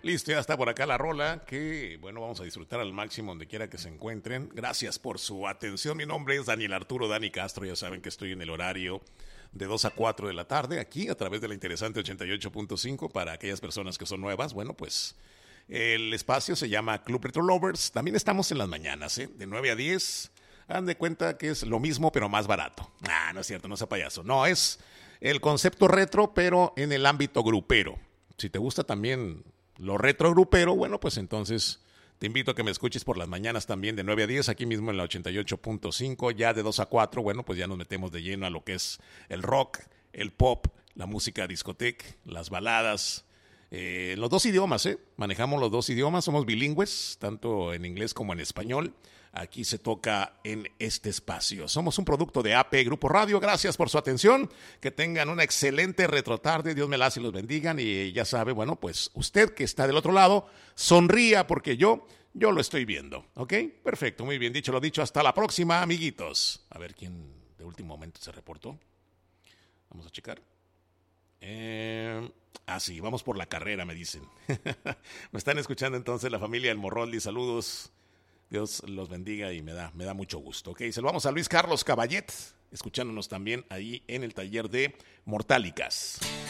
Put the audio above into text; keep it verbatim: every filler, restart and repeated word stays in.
Listo, ya está por acá la rola, que bueno, vamos a disfrutar al máximo donde quiera que se encuentren. Gracias por su atención. Mi nombre es Daniel Arturo Dani Castro. Ya saben que estoy en el horario de dos a cuatro de la tarde, aquí a través de la interesante ochenta y ocho punto cinco. Para aquellas personas que son nuevas, bueno, pues el espacio se llama Club Retro Lovers. También estamos en las mañanas, ¿eh? De nueve a diez. Hagan de cuenta que es lo mismo, pero más barato. Ah, no es cierto, no sea payaso. No, es el concepto retro, pero en el ámbito grupero. Si te gusta también lo retro grupero, bueno, pues entonces te invito a que me escuches por las mañanas también de nueve a diez, aquí mismo en la ochenta y ocho punto cinco. Ya de dos a cuatro, bueno, pues ya nos metemos de lleno a lo que es el rock, el pop, la música discoteca, las baladas. Eh, los dos idiomas, ¿eh? Manejamos los dos idiomas, somos bilingües, tanto en inglés como en español. Aquí se toca en este espacio. Somos un producto de A P Grupo Radio. Gracias por su atención. Que tengan una excelente retrotarde. Dios me la hace y los bendigan. Y ya sabe, bueno, pues usted que está del otro lado, sonría porque yo, yo lo estoy viendo. ¿Ok? Perfecto, muy bien dicho. Lo dicho, hasta la próxima, amiguitos. A ver quién de último momento se reportó. Vamos a checar. Eh, ah, sí, vamos por la carrera, me dicen. Me están escuchando entonces la familia El Morroldi. Saludos. Dios los bendiga y me da, me da mucho gusto. Ok, saludamos a Luis Carlos Caballet, escuchándonos también ahí en el taller de Mortálicas.